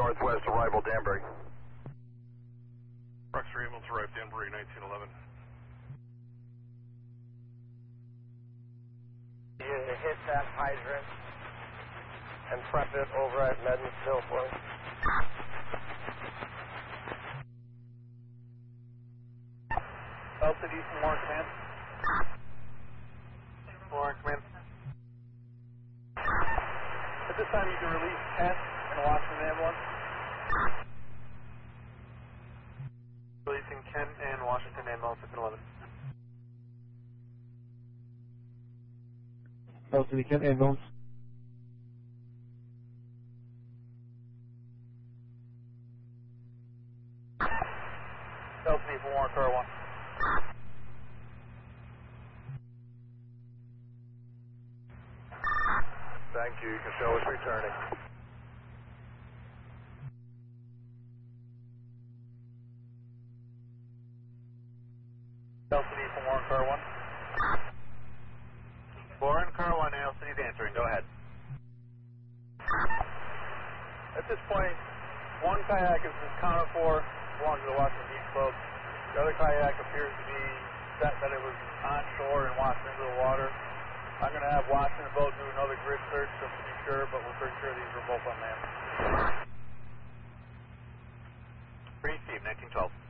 northwest, arrival Danbury. Roxbury ambulance arrived Danbury 1911. You hit that hydrant and prep it over at Medonsville for me. LCD from Warren Command. Warren Command. At this time you can release Kent and Washington ambulance. Releasing Kent and Washington ambulance at 11. LCD Kent ambulance. LCD from Warren Car 1. Thank you. You can show us returning. LCD from Warren Car 1. Warren Car 1, LCD is answering. Go ahead. At this point, one kayak is accounted for, belongs to the Washington Beach Club. The other kayak appears to be set that it was onshore and washed into the water. I'm going to have Washington boat do another grid search just to be sure, but we're pretty sure these were both unmanned. Receive 1912.